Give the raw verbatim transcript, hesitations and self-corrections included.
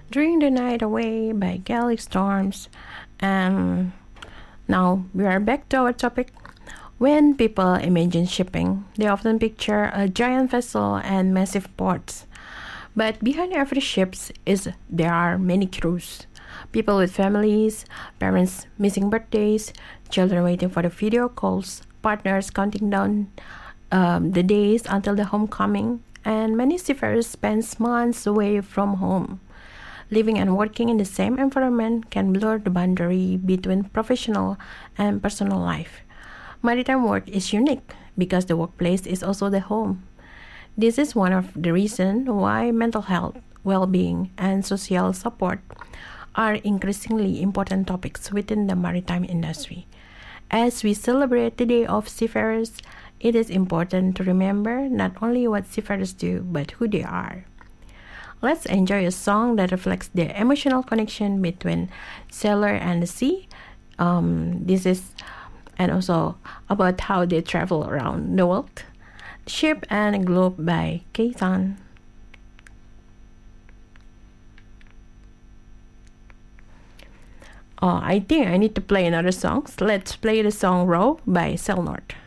During the Night Away by Gaelic Storms. And now we are back to our topic. When people imagine shipping, they often picture a giant vessel and massive ports. But behind every ship is there are many crews. People with families, parents missing birthdays, children waiting for the video calls, partners counting down um, the days until the homecoming, and many seafarers spend months away from home. Living and working in the same environment can blur the boundary between professional and personal life. Maritime work is unique because the workplace is also the home. This is one of the reasons why mental health, well-being, and social support are increasingly important topics within the maritime industry. As we celebrate the Day of Seafarers, it is important to remember not only what seafarers do, but who they are. Let's enjoy a song that reflects the emotional connection between sailor and the sea. Um, this is, and also about how they travel around the world. Ship and Globe by Kaitan. Oh, I think I need to play another song. Let's play the song Row by Selnord.